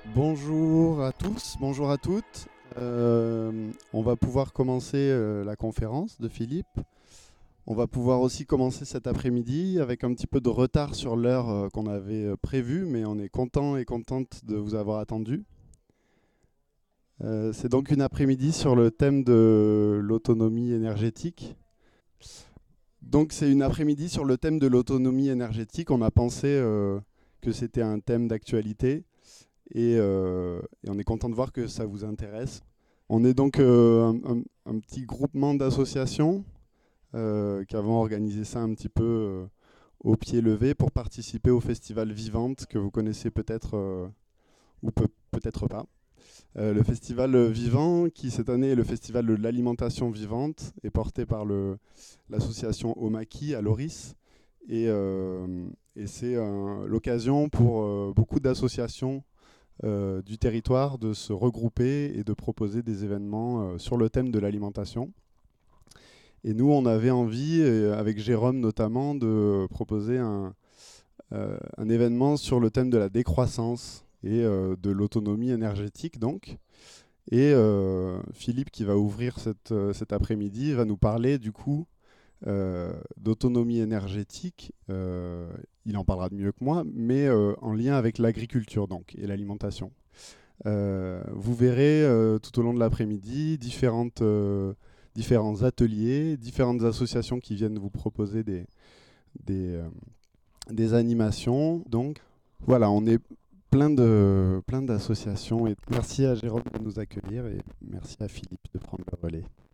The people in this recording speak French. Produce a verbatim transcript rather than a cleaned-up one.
Bonjour à tous, bonjour à toutes. Euh, on va pouvoir commencer euh, la conférence de Philippe. On va pouvoir aussi commencer cet après-midi avec un petit peu de retard sur l'heure euh, qu'on avait euh, prévue, mais on est content et contente de vous avoir attendu. Euh, c'est donc une après-midi sur le thème de l'autonomie énergétique. Donc c'est une après-midi sur le thème de l'autonomie énergétique. On a pensé euh, que c'était un thème d'actualité et, euh, et on est content de voir que ça vous intéresse. On est donc euh, un, un- un petit groupement d'associations euh, qui avons organisé ça un petit peu euh, au pied levé pour participer au festival Vivante que vous connaissez peut-être euh, ou peut- peut-être pas. Euh, le festival Vivant, qui cette année est le festival de l'alimentation vivante, est porté par le- l'association Omaki à Loris. Et, euh, et c'est euh, l'occasion pour euh, beaucoup d'associations euh, du territoire de se regrouper et de proposer des événements euh, sur le thème de l'alimentation. Et nous, on avait envie, euh, avec Jérôme notamment, de proposer un, euh, un événement sur le thème de la décroissance et euh, de l'autonomie énergétique, donc. Et euh, Philippe, qui va ouvrir cette, euh, cet après-midi, va nous parler du coup euh, d'autonomie énergétique. Euh, il en parlera de mieux que moi, mais euh, en lien avec l'agriculture donc et l'alimentation. Euh, vous verrez euh, tout au long de l'après-midi différentes, euh, différents ateliers, différentes associations qui viennent vous proposer des, des, euh, des animations. Donc voilà, on est plein de plein d'associations et merci à Jérôme de nous accueillir et merci à Philippe de prendre le relais.